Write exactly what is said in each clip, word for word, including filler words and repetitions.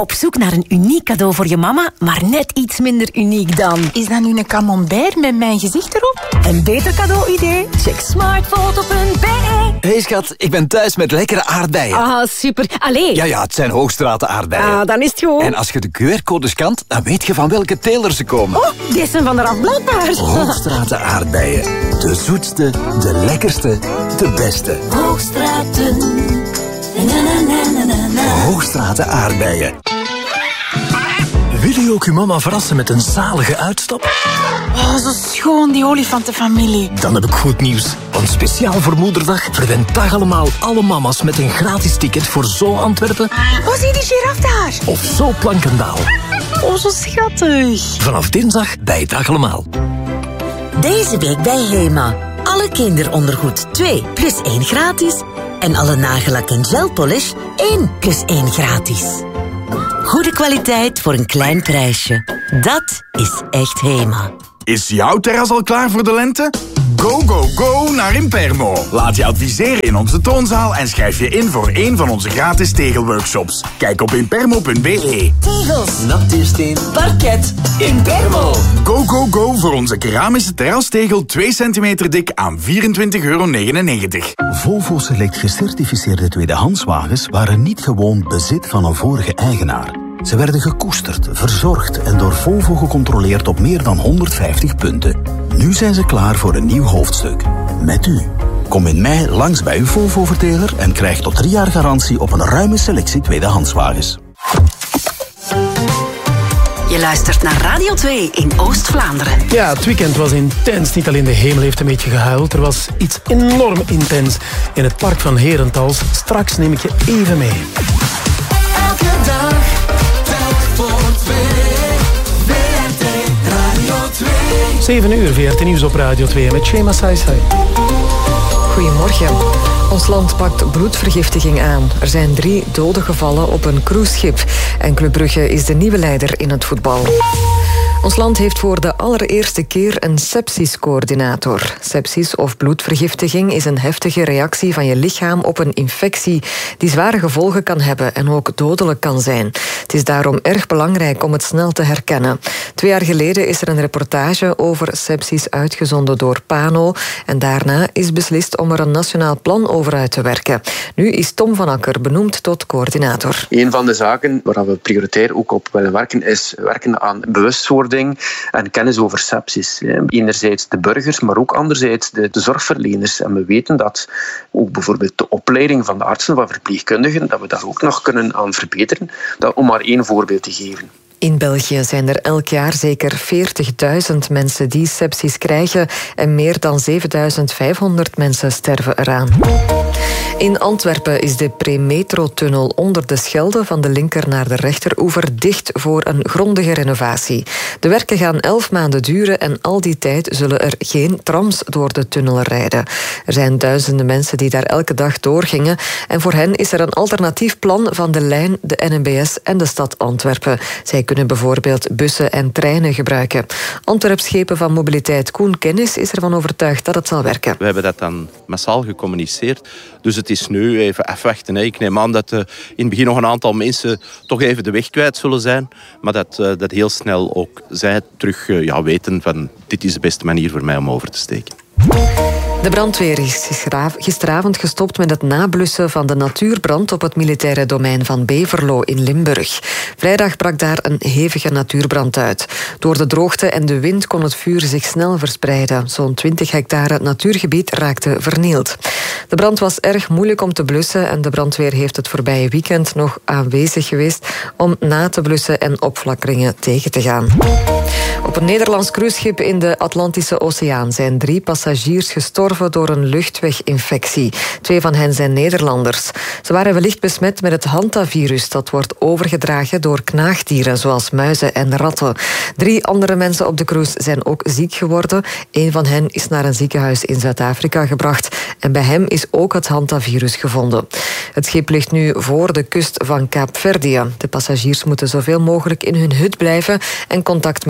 Op zoek naar een uniek cadeau voor je mama, maar net iets minder uniek dan. Is dat nu een camembert met mijn gezicht erop? Een beter cadeau-idee? Check smartfoto punt b e. Hey schat, ik ben thuis met lekkere aardbeien. Ah, super. Allee. Ja, ja, het zijn Hoogstraten aardbeien. Ah, dan is het goed. En als je de Q R-code scant, dan weet je van welke teler ze komen. Oh, die zijn van de afblijkbaar. Hoogstraten aardbeien. De zoetste, de lekkerste, de beste. Hoogstraten. Na, na, na, na, na. Hoogstraten aardbeien. Wil je ook uw mama verrassen met een zalige uitstap? Oh, zo schoon, die olifantenfamilie. Dan heb ik goed nieuws. Want speciaal voor Moederdag verwend Dag Allemaal alle mama's met een gratis ticket voor Zo Antwerpen. Oh, zie die giraf daar. Of Zo Plankendaal. Oh, zo schattig. Vanaf dinsdag bij Dag Allemaal. Deze week bij Hema. Alle kinderondergoed twee plus één gratis. En alle nagellak en gelpolish één plus één gratis. Goede kwaliteit voor een klein prijsje. Dat is echt Hema. Is jouw terras al klaar voor de lente? Go, go, go naar Impermo. Laat je adviseren in onze toonzaal en schrijf je in voor een van onze gratis tegelworkshops. Kijk op impermo punt b e. Tegels, Natuursteen, parket, Impermo. Go, go, go voor onze keramische terrastegel twee centimeter dik aan vierentwintig euro negenennegentig. Volvo Select gecertificeerde tweedehandswagens waren niet gewoon bezit van een vorige eigenaar. Ze werden gekoesterd, verzorgd en door Volvo gecontroleerd op meer dan honderdvijftig punten. Nu zijn ze klaar voor een nieuw hoofdstuk. Met u. Kom in mei langs bij uw Volvo-verteler en krijg tot drie jaar garantie op een ruime selectie tweedehandswagens. Je luistert naar Radio twee in Oost-Vlaanderen. Ja, het weekend was intens. Niet alleen de hemel heeft een beetje gehuild. Er was iets enorm intens in het park van Herentals. Straks neem ik je even mee. Elke dag, telk voor twee. V R T Radio twee. zeven uur, V R T Nieuws op Radio twee met Shema Saisai. Goedemorgen. Ons land pakt bloedvergiftiging aan. Er zijn drie doden gevallen op een cruiseschip. En Club Brugge is de nieuwe leider in het voetbal. Ons land heeft voor de allereerste keer een sepsiscoördinator. Sepsis of bloedvergiftiging is een heftige reactie van je lichaam op een infectie die zware gevolgen kan hebben en ook dodelijk kan zijn. Het is daarom erg belangrijk om het snel te herkennen. Twee jaar geleden is er een reportage over sepsis uitgezonden door Pano en daarna is beslist om er een nationaal plan over uit te werken. Nu is Tom van Akker benoemd tot coördinator. Een van de zaken waar we prioritair ook op willen werken is werken aan bewustwording en kennis over sepsis. Enerzijds de burgers, maar ook anderzijds de, de zorgverleners. En we weten dat ook bijvoorbeeld de opleiding van de artsen, van verpleegkundigen, dat we daar ook nog kunnen aan verbeteren. Dat, om maar één voorbeeld te geven. In België zijn er elk jaar zeker veertigduizend mensen die sepsis krijgen en meer dan zevenduizend vijfhonderd mensen sterven eraan. In Antwerpen is de Premetro-tunnel onder de Schelde van de linker naar de rechteroever dicht voor een grondige renovatie. De werken gaan elf maanden duren en al die tijd zullen er geen trams door de tunnel rijden. Er zijn duizenden mensen die daar elke dag doorgingen en voor hen is er een alternatief plan van de lijn, de N M B S en de stad Antwerpen. Zij kunnen bijvoorbeeld bussen en treinen gebruiken. Antwerpschepen van Mobiliteit Koen Kennis is ervan overtuigd dat het zal werken. We hebben dat dan massaal gecommuniceerd. Dus het is nu even afwachten. Ik neem aan dat uh, in het begin nog een aantal mensen toch even de weg kwijt zullen zijn. Maar dat, uh, dat heel snel ook zij terug uh, ja, weten van dit is de beste manier voor mij om over te steken. De brandweer is gisteravond gestopt met het nablussen van de natuurbrand op het militaire domein van Beverlo in Limburg. Vrijdag brak daar een hevige natuurbrand uit. Door de droogte en de wind kon het vuur zich snel verspreiden. Zo'n twintig hectare natuurgebied raakte vernield. De brand was erg moeilijk om te blussen en de brandweer heeft het voorbije weekend nog aanwezig geweest om na te blussen en opflakkeringen tegen te gaan. Op een Nederlands cruiseschip in de Atlantische Oceaan zijn drie passagiers gestorven door een luchtweginfectie. Twee van hen zijn Nederlanders. Ze waren wellicht besmet met het hantavirus dat wordt overgedragen door knaagdieren zoals muizen en ratten. Drie andere mensen op de cruise zijn ook ziek geworden. Een van hen is naar een ziekenhuis in Zuid-Afrika gebracht en bij hem is ook het hantavirus gevonden. Het schip ligt nu voor de kust van Kaapverdië. De passagiers moeten zoveel mogelijk in hun hut blijven en contact met andere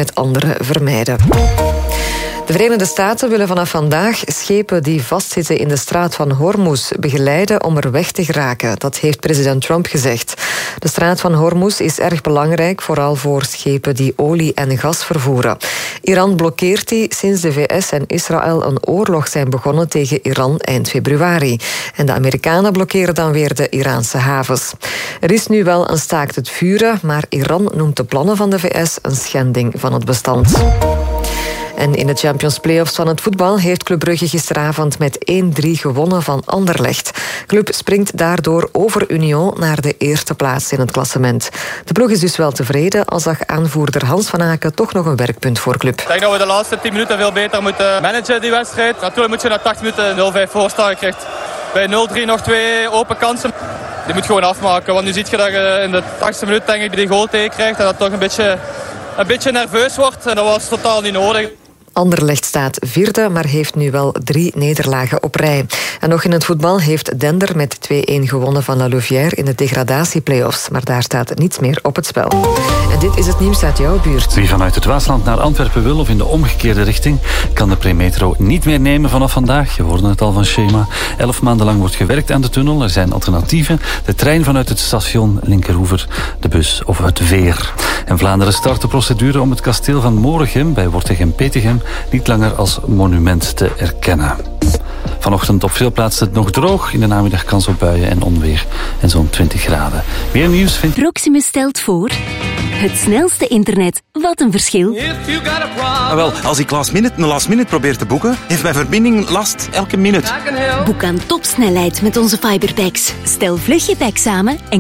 andere vermijden. De Verenigde Staten willen vanaf vandaag schepen die vastzitten in de straat van Hormuz begeleiden om er weg te geraken. Dat heeft president Trump gezegd. De straat van Hormuz is erg belangrijk, vooral voor schepen die olie en gas vervoeren. Iran blokkeert die sinds de V S en Israël een oorlog zijn begonnen tegen Iran eind februari. En de Amerikanen blokkeren dan weer de Iraanse havens. Er is nu wel een staakt het vuren, maar Iran noemt de plannen van de V S een schending van het bestand. En in de Champions Playoffs van het voetbal heeft Club Brugge gisteravond met één drie gewonnen van Anderlecht. Club springt daardoor over Union naar de eerste plaats in het klassement. De ploeg is dus wel tevreden, al zag aanvoerder Hans van Aken toch nog een werkpunt voor Club. Ik denk dat we de laatste tien minuten veel beter moeten managen die wedstrijd. Natuurlijk moet je na tachtig minuten nul vijf voorstaan. Je krijgt bij nul drie nog twee open kansen. Die moet gewoon afmaken, want nu zie je dat je in de tachtigste minuut denk ik die goal tegenkrijgt en dat toch een beetje, een beetje nerveus wordt. En dat was totaal niet nodig. Anderlecht staat vierde, maar heeft nu wel drie nederlagen op rij. En nog in het voetbal heeft Dender met twee-één gewonnen van La Louvière in de degradatieplayoffs. Maar daar staat niets meer op het spel. En dit is het nieuws uit jouw buurt. Wie vanuit het Waasland naar Antwerpen wil of in de omgekeerde richting, kan de Premetro niet meer nemen vanaf vandaag. Je hoorde het al van Schema. Elf maanden lang wordt gewerkt aan de tunnel. Er zijn alternatieven. De trein vanuit het station Linkeroever, de bus of het veer. En Vlaanderen start de procedure om het kasteel van Moregem bij Wortegem-Petegem niet langer als monument te erkennen. Vanochtend op veel plaatsen het nog droog. In de namiddag kans op buien en onweer. En zo'n twintig graden. Meer nieuws vindt... Proximus stelt voor... Het snelste internet. Wat een verschil. Ah, wel, als ik last minute een last minute probeer te boeken, heeft mijn verbinding last elke minuut. Boek aan topsnelheid met onze Fiberpacks. Stel vlug je pack samen en